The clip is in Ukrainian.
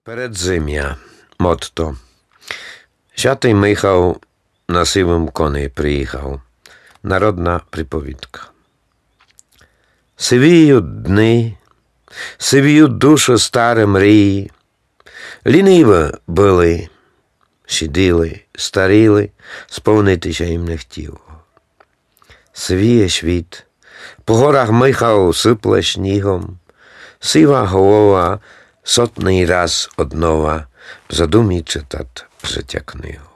Передзим'я. Motto. Святий Михał на сивому коні приїхав. Народна приповідка. Сивіють дни, сивіють душу старі мрії. Ліниві були, сиділи, старіли, сповнитися їм не хотіло. Сивіє світ, по горах Михał сипле снігом, сива голова сотний раз однова в задумі читать життя книгу.